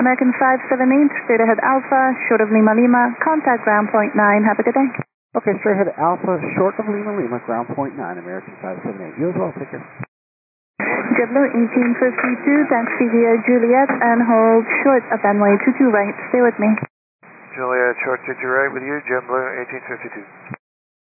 American 578, straight ahead Alpha, short of Lima Lima, contact ground point 9. Have a good day. Okay, straight ahead Alpha, short of Lima Lima, ground point 9, American 578. You as well, take care. JetBlue 1852, taxi via Juliet and hold short of runway 22 right. Stay with me. Juliet, short 22 right with you, JetBlue 1852.